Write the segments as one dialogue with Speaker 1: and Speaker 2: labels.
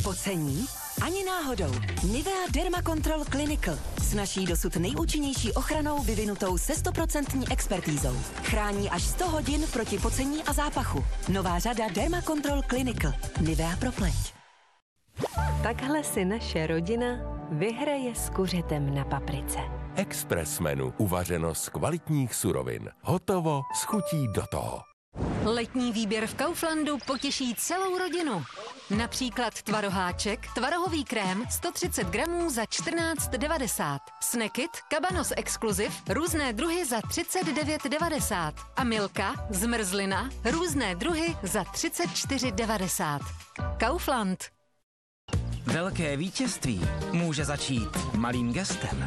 Speaker 1: Pocení? Ani náhodou. Nivea Derma Control Clinical s naší dosud nejúčinnější ochranou vyvinutou se 100% expertízou. Chrání až 100 hodin proti pocení a zápachu. Nová řada Derma Control Clinical. Nivea pro pleť.
Speaker 2: Takhle si naše rodina vyhraje s kuřetem na paprice.
Speaker 3: Express menu. Uvařeno z kvalitních surovin. Hotovo s chutí do toho.
Speaker 4: Letní výběr v Kauflandu potěší celou rodinu. Například tvaroháček, tvarohový krém 130 gramů za 14,90. Snackit, Cabanos Exclusive, různé druhy za 39,90. A Milka, zmrzlina, různé druhy za 34,90. Kaufland.
Speaker 5: Velké vítězství může začít malým gestem.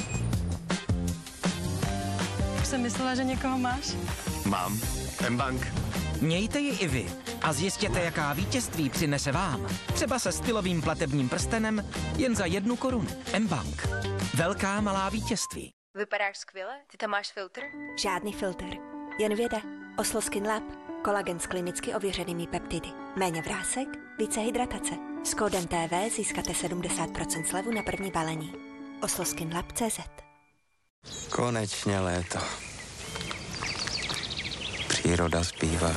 Speaker 6: Už jsem myslela, že někoho máš.
Speaker 7: Mám. M-Bank.
Speaker 5: Mějte ji i vy a zjistěte, jaká vítězství přinese vám. Třeba se stylovým platebním prstenem jen za 1 korunu. M-Bank. Velká malá vítězství.
Speaker 8: Vypadáš skvěle. Ty tam máš filtr?
Speaker 9: Žádný filtr. Jen věda. Oslo Skin Lab. Kolagen s klinicky ověřenými peptidy. Méně vrásek, více hydratace. S kódem TV získáte 70% slevu na první balení. osloskinlab.cz.
Speaker 10: Konečně léto. Příroda zpívá.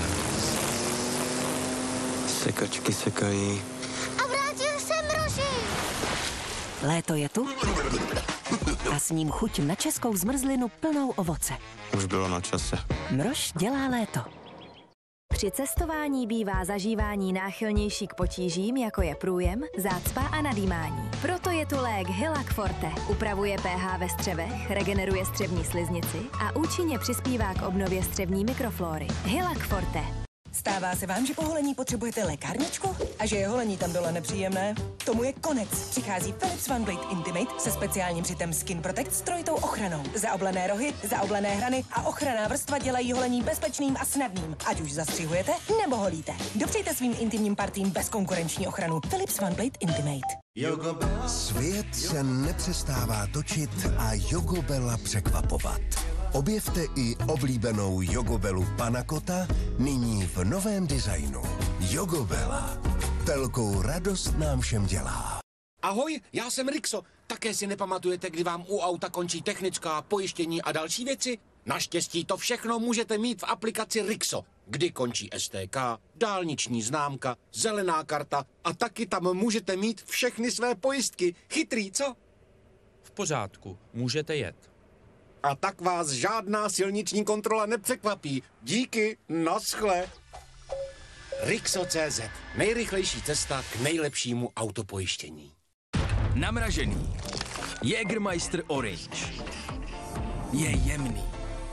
Speaker 10: Sekačky sekají.
Speaker 11: A vrátil se mroží.
Speaker 1: Léto je tu a s ním chuť na českou zmrzlinu plnou ovoce.
Speaker 10: Už bylo na čase.
Speaker 1: Mrož dělá léto.
Speaker 12: Při cestování bývá zažívání náchylnější k potížím, jako je průjem, zácpa a nadýmání. Proto je tu lék Hylac Forte. Upravuje pH ve střevech, regeneruje střevní sliznici a účinně přispívá k obnově střevní mikroflóry. Hylac Forte.
Speaker 13: Stává se vám, že po holení potřebujete lékárničku? A že je holení tam dole nepříjemné? Tomu je konec. Přichází Philips One Blade Intimate se speciálním přitem Skin Protect s trojitou ochranou. Zaoblené rohy, zaoblené hrany a ochranná vrstva dělají holení bezpečným a snadným. Ať už zastřihujete nebo holíte. Dopřejte svým intimním partím bezkonkurenční ochranu. Philips One Blade Intimate.
Speaker 14: Jogobella. Svět se nepřestává točit a Jogobella překvapovat. Objevte i oblíbenou Jogobelu Panna Cotta nyní v novém designu. Jogobella. Velkou radost nám všem dělá.
Speaker 15: Ahoj, já jsem Rixo. Také si nepamatujete, kdy vám u auta končí technická, pojištění a další věci? Naštěstí to všechno můžete mít v aplikaci Rixo, kdy končí STK, dálniční známka, zelená karta a taky tam můžete mít všechny své pojistky. Chytrý, co?
Speaker 16: V pořádku, můžete jet.
Speaker 15: A tak vás žádná silniční kontrola nepřekvapí. Díky, naschle. Rixo.cz. Nejrychlejší cesta k nejlepšímu autopojištění.
Speaker 17: Namražený. Jägermeister Orange. Je jemný.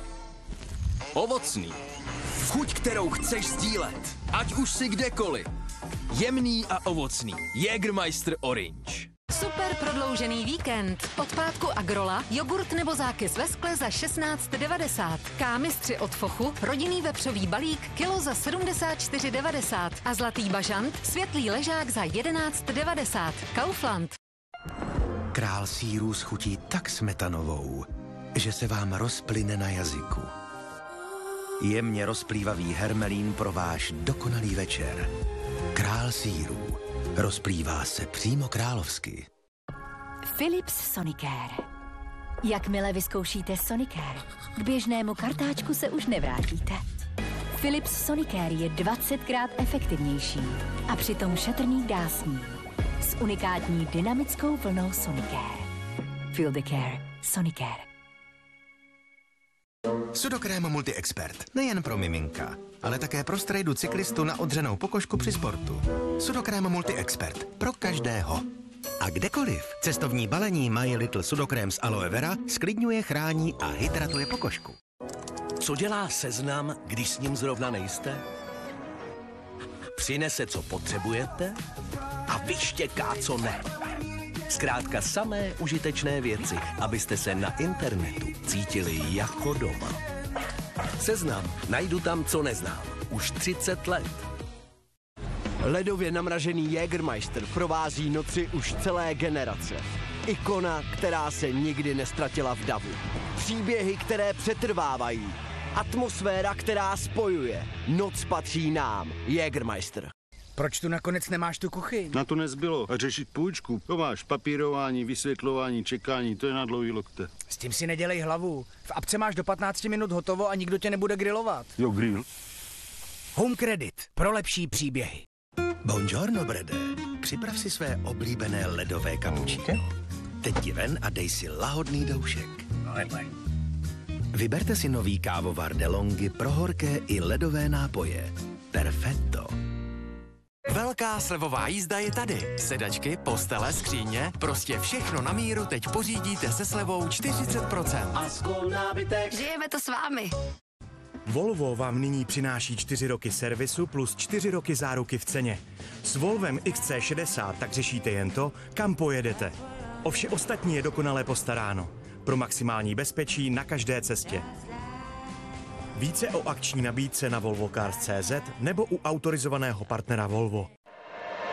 Speaker 17: Ovocný. Chuť, kterou chceš sdílet. Ať už si kdekoliv. Jemný a ovocný. Jägermeister Orange.
Speaker 4: Super prodloužený víkend. Od pátku Agrola, jogurt nebo zákys ve skle za 16,90. Kámistři od Fochu, rodinný vepřový balík, kilo za 74,90. A zlatý bažant, světlý ležák za 11,90. Kaufland.
Speaker 18: Král sýrů schutí tak smetanovou, že se vám rozplyne na jazyku. Jemně rozplývavý hermelín pro váš dokonalý večer. Král sýrů. Rozplývá se přímo královsky.
Speaker 12: Philips Sonicare. Jakmile vyzkoušíte Sonicare, k běžnému kartáčku se už nevrátíte. Philips Sonicare je 20krát efektivnější a přitom šetrný k dásní. S unikátní dynamickou vlnou Sonicare. Feel the care. Sonicare.
Speaker 18: Sudokrém Multi-Expert. Nejen pro miminka, ale také pro strejdu cyklistu na odřenou pokožku při sportu. Sudokrém Multi-Expert. Pro každého. A kdekoliv. Cestovní balení My Little Sudokrém z aloe vera sklidňuje, chrání a hydratuje pokožku.
Speaker 19: Co dělá Seznam, když s ním zrovna nejste? Přinese, co potřebujete a vyštěká, co ne. Zkrátka samé užitečné věci, abyste se na internetu cítili jako doma. Seznam. Najdu tam, co neznám. Už 30 let.
Speaker 20: Ledově namražený Jägermeister provází noci už celé generace. Ikona, která se nikdy nestratila v davu. Příběhy, které přetrvávají. Atmosféra, která spojuje. Noc patří nám. Jägermeister.
Speaker 21: Proč tu nakonec nemáš tu kuchyň?
Speaker 22: Na to nezbylo. A řešit půjčku. To máš papírování, vysvětlování, čekání, to je na dlouhý lokte.
Speaker 21: S tím si nedělej hlavu. V apce máš do 15 minut hotovo a nikdo tě nebude grilovat.
Speaker 22: Jo, grill.
Speaker 21: Home Credit. Pro lepší příběhy.
Speaker 18: Buongiorno, Brede. Připrav si své oblíbené ledové kapučíno. Teď ti ven a dej si lahodný doušek. Vyberte si nový kávovar DeLonghi pro horké i ledové nápoje. Perfetto.
Speaker 23: Velká slevová jízda je tady. Sedačky, postele, skříně, prostě všechno na míru teď pořídíte se slevou 40%.
Speaker 24: A skol nábytek.
Speaker 12: Žijeme to s vámi.
Speaker 25: Volvo vám nyní přináší 4 roky servisu plus 4 roky záruky v ceně. S Volvem XC60 tak řešíte jen to, kam pojedete. O vše ostatní je dokonale postaráno. Pro maximální bezpečí na každé cestě. Více o akční nabídce na volvocars.cz nebo u autorizovaného partnera Volvo.